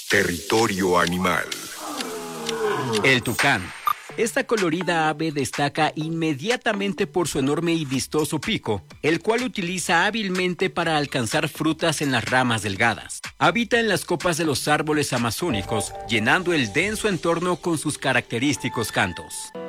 Territorio animal. El tucán. Esta colorida ave destaca inmediatamente por su enorme y vistoso pico, el cual utiliza hábilmente para alcanzar frutas en las ramas delgadas. Habita en las copas de los árboles amazónicos, llenando el denso entorno con sus característicos cantos.